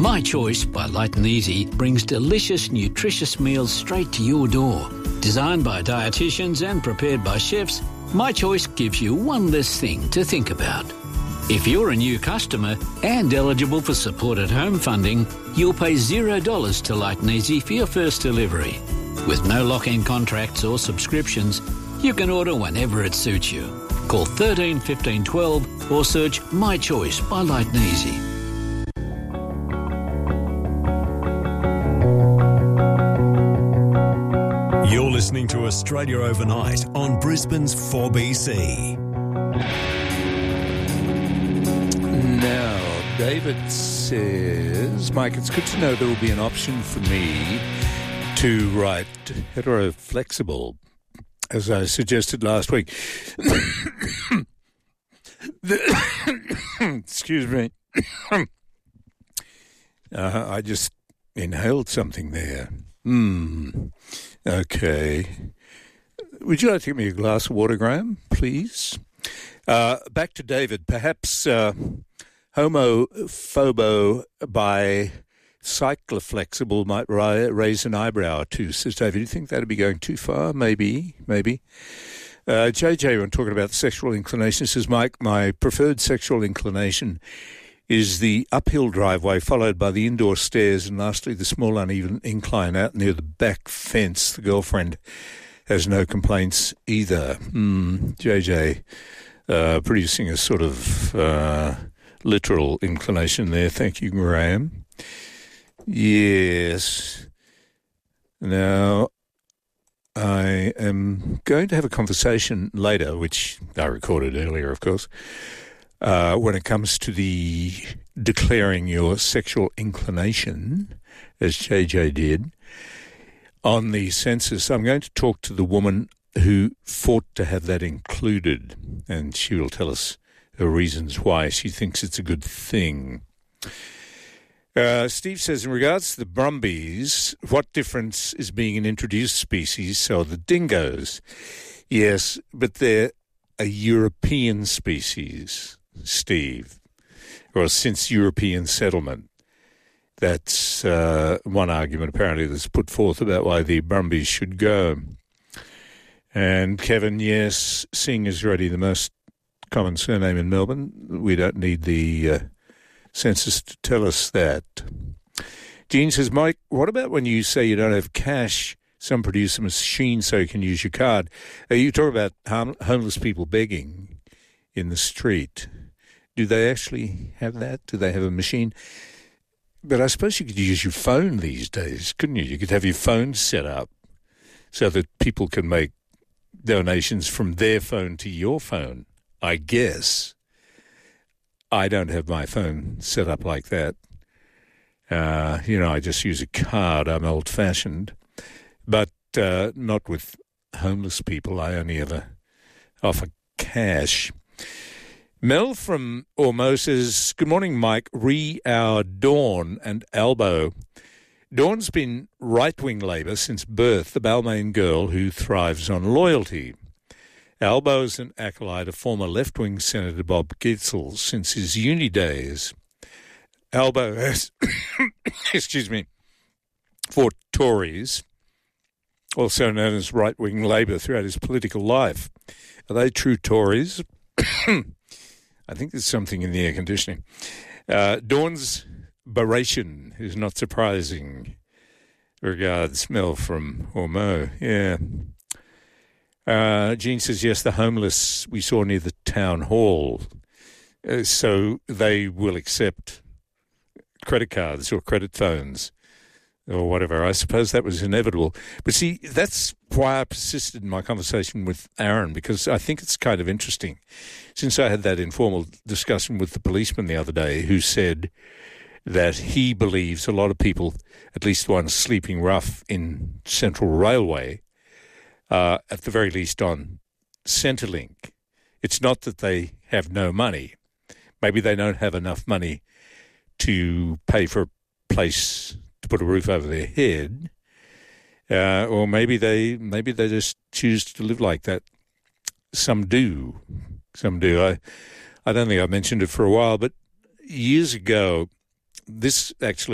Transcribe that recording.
My Choice by Light and Easy brings delicious, nutritious meals straight to your door. Designed by dietitians and prepared by chefs, My Choice gives you one less thing to think about. If you're a new customer and eligible for supported home funding, you'll pay $0 to Light and Easy for your first delivery. With no lock-in contracts or subscriptions, you can order whenever it suits you. Call 13 15 12 or search My Choice by Light and Easy. You're listening to Australia Overnight on Brisbane's 4BC. Now, David says, Mike, it's good to know there will be an option for me to write heteroflexible, as I suggested last week. Excuse me. I just inhaled something there. Okay. Would you like to give me a glass of water, Graham, please? Back to David. Perhaps homophobo by cycloflexible might raise an eyebrow or two, says David. Do you think that would be going too far? Maybe. JJ, when talking about sexual inclination, says, Mike, my preferred sexual inclination is the uphill driveway followed by the indoor stairs and lastly the small uneven incline out near the back fence. The girlfriend has no complaints either. JJ producing a sort of literal inclination there. Thank you, Graham. Yes. Now, I am going to have a conversation later, which I recorded earlier, of course, when it comes to the declaring your sexual inclination, as JJ did, on the census. I'm going to talk to the woman who fought to have that included, and she will tell us her reasons why she thinks it's a good thing. Steve says, in regards to the brumbies, what difference is being an introduced species? So the dingoes, yes, but they're a European species, Steve, or since European settlement. That's one argument apparently that's put forth about why the brumbies should go. And Kevin, yes, Singh is already the most common surname in Melbourne. We don't need the census to tell us that. Jean says, Mike, what about when you say you don't have cash, some produce a machine so you can use your card? You talk about homeless people begging in the street. Do they actually have that? Do they have a machine? But I suppose you could use your phone these days, couldn't you? You could have your phone set up so that people can make donations from their phone to your phone, I guess. I don't have my phone set up like that. I just use a card. I'm old-fashioned. But not with homeless people. I only ever offer cash. Mel from Ormo says, good morning, Mike. Our Dawn and Albo. Dawn's been right-wing Labor since birth, the Balmain girl who thrives on loyalty. Albo's an acolyte of former left-wing Senator Bob Gitzel since his uni days. Albo has, fought Tories, also known as right-wing Labor, throughout his political life. Are they true Tories? I think there's something in the air conditioning. Dawn's Baration is not surprising. Regards, Mel from Ormeau. Yeah. Jean says, yes, the homeless we saw near the town hall. So they will accept credit cards or credit phones or whatever. I suppose that was inevitable. But see, that's why I persisted in my conversation with Aaron, because I think it's kind of interesting. Since I had that informal discussion with the policeman the other day who said that he believes a lot of people, at least the ones sleeping rough in Central Railway, at the very least on Centrelink. It's not that they have no money. Maybe they don't have enough money to pay for a place to put a roof over their head, or maybe they just choose to live like that. Some do. I don't think I mentioned it for a while, but years ago, this actually